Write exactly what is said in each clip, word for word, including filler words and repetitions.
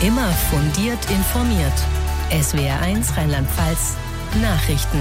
Immer fundiert informiert. S W R eins Rheinland-Pfalz Nachrichten.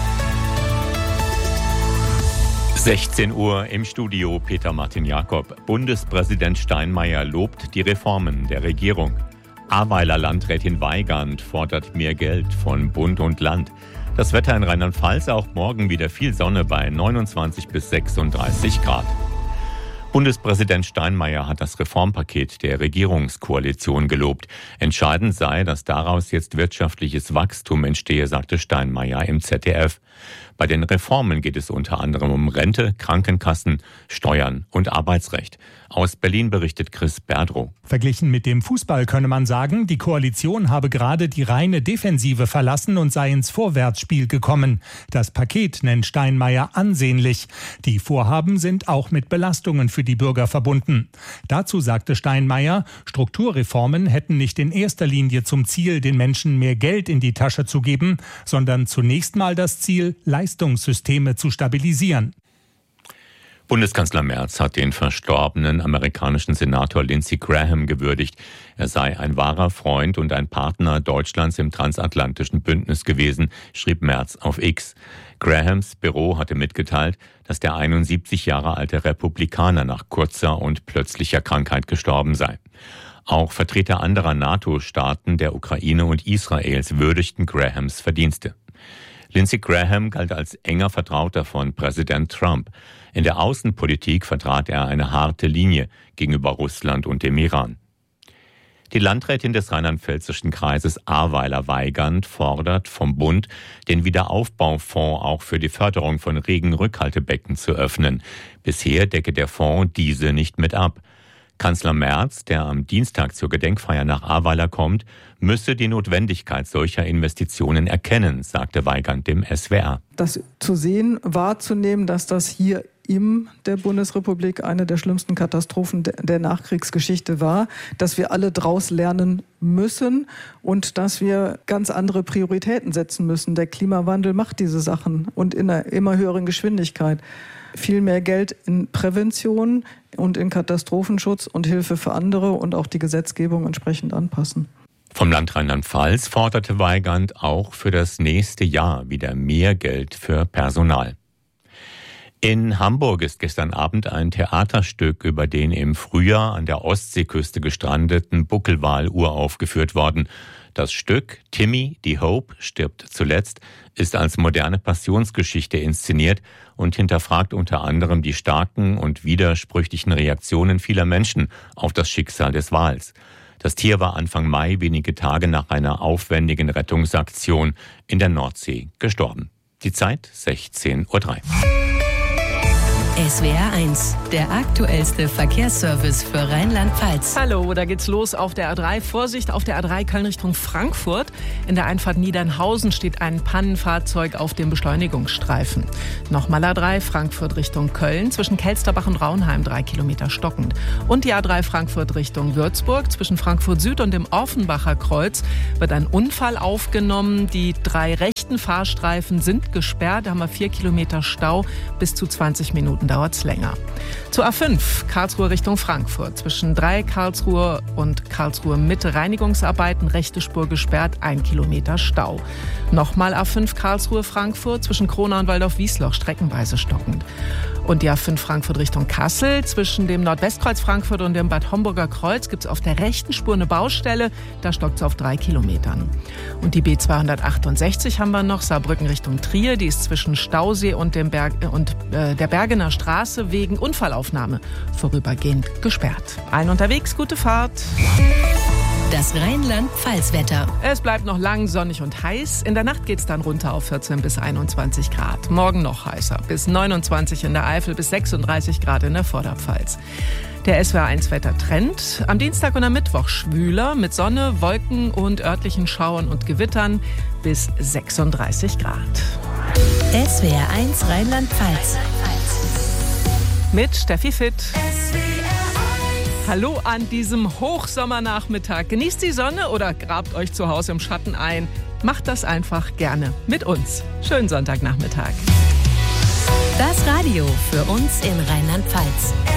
sechzehn Uhr im Studio Peter Martin Jakob. Bundespräsident Steinmeier lobt die Reformen der Regierung. Ahrweiler Landrätin Weygand fordert mehr Geld von Bund und Land. Das Wetter in Rheinland-Pfalz, auch morgen wieder viel Sonne bei neunundzwanzig bis sechsunddreißig Grad. Bundespräsident Steinmeier hat das Reformpaket der Regierungskoalition gelobt. Entscheidend sei, dass daraus jetzt wirtschaftliches Wachstum entstehe, sagte Steinmeier im Z D F. Bei den Reformen geht es unter anderem um Rente, Krankenkassen, Steuern und Arbeitsrecht. Aus Berlin berichtet Chris Berdrow. Verglichen mit dem Fußball könne man sagen, die Koalition habe gerade die reine Defensive verlassen und sei ins Vorwärtsspiel gekommen. Das Paket nennt Steinmeier ansehnlich. Die Vorhaben sind auch mit Belastungen für die Bürger verbunden. Dazu sagte Steinmeier, Strukturreformen hätten nicht in erster Linie zum Ziel, den Menschen mehr Geld in die Tasche zu geben, sondern zunächst mal das Ziel, Leistungssysteme zu stabilisieren. Bundeskanzler Merz hat den verstorbenen amerikanischen Senator Lindsey Graham gewürdigt. Er sei ein wahrer Freund und ein Partner Deutschlands im transatlantischen Bündnis gewesen, schrieb Merz auf X. Grahams Büro hatte mitgeteilt, dass der einundsiebzig Jahre alte Republikaner nach kurzer und plötzlicher Krankheit gestorben sei. Auch Vertreter anderer NATO-Staaten, der Ukraine und Israels würdigten Grahams Verdienste. Lindsey Graham galt als enger Vertrauter von Präsident Trump. In der Außenpolitik vertrat er eine harte Linie gegenüber Russland und dem Iran. Die Landrätin des rheinland-pfälzischen Kreises Ahrweiler Weygand fordert vom Bund, den Wiederaufbaufonds auch für die Förderung von Regenrückhaltebecken zu öffnen. Bisher decke der Fonds diese nicht mit ab. Kanzler Merz, der am Dienstag zur Gedenkfeier nach Ahrweiler kommt, müsse die Notwendigkeit solcher Investitionen erkennen, sagte Weygand dem S W R. Das zu sehen, wahrzunehmen, dass das hier in der Bundesrepublik eine der schlimmsten Katastrophen der Nachkriegsgeschichte war, dass wir alle draus lernen müssen und dass wir ganz andere Prioritäten setzen müssen. Der Klimawandel macht diese Sachen und in einer immer höheren Geschwindigkeit. Viel mehr Geld in Prävention und in Katastrophenschutz und Hilfe für andere und auch die Gesetzgebung entsprechend anpassen. Vom Land Rheinland-Pfalz forderte Weygand auch für das nächste Jahr wieder mehr Geld für Personal. In Hamburg ist gestern Abend ein Theaterstück über den im Frühjahr an der Ostseeküste gestrandeten Buckelwal uraufgeführt worden. Das Stück Timmy, die Hope, stirbt zuletzt, ist als moderne Passionsgeschichte inszeniert und hinterfragt unter anderem die starken und widersprüchlichen Reaktionen vieler Menschen auf das Schicksal des Wals. Das Tier war Anfang Mai, wenige Tage nach einer aufwendigen Rettungsaktion in der Nordsee, gestorben. Die Zeit sechzehn Uhr drei. S W R eins, der aktuellste Verkehrsservice für Rheinland-Pfalz. Hallo, da geht's los auf der A drei. Vorsicht auf der A drei Köln Richtung Frankfurt. In der Einfahrt Niedernhausen steht ein Pannenfahrzeug auf dem Beschleunigungsstreifen. Nochmal A drei Frankfurt Richtung Köln. Zwischen Kelsterbach und Raunheim drei Kilometer stockend. Und die A drei Frankfurt Richtung Würzburg. Zwischen Frankfurt Süd und dem Offenbacher Kreuz wird ein Unfall aufgenommen. Die drei rechten Fahrstreifen sind gesperrt. Da haben wir vier Kilometer Stau. Bis zu zwanzig Minuten dauert es länger. Zur A fünf, Karlsruhe Richtung Frankfurt. Zwischen drei Karlsruhe und Karlsruhe Mitte Reinigungsarbeiten, rechte Spur gesperrt, ein Kilometer Stau. Nochmal A fünf Karlsruhe Frankfurt, zwischen Kronau und Waldorf-Wiesloch streckenweise stockend. Und die A fünf Frankfurt Richtung Kassel, zwischen dem Nordwestkreuz Frankfurt und dem Bad Homburger Kreuz gibt es auf der rechten Spur eine Baustelle, da stockt es auf drei Kilometern. Und die B zweihundertachtundsechzig haben wir noch, Saarbrücken Richtung Trier, die ist zwischen Stausee und, dem Berg, und äh, der Bergener Straße wegen Unfallaufnahme vorübergehend gesperrt. Allen unterwegs, gute Fahrt. Das Rheinland-Pfalz-Wetter. Es bleibt noch lang sonnig und heiß. In der Nacht geht es dann runter auf vierzehn bis einundzwanzig Grad. Morgen noch heißer. Bis neunundzwanzig in der Eifel, bis sechsunddreißig Grad in der Vorderpfalz. Der S W R eins Wettertrend. Am Dienstag und am Mittwoch schwüler mit Sonne, Wolken und örtlichen Schauern und Gewittern bis sechsunddreißig Grad. S W R eins Rheinland-Pfalz. Mit Steffi Fitt. Hallo an diesem Hochsommernachmittag. Genießt die Sonne oder grabt euch zu Hause im Schatten ein. Macht das einfach gerne mit uns. Schönen Sonntagnachmittag. Das Radio für uns in Rheinland-Pfalz.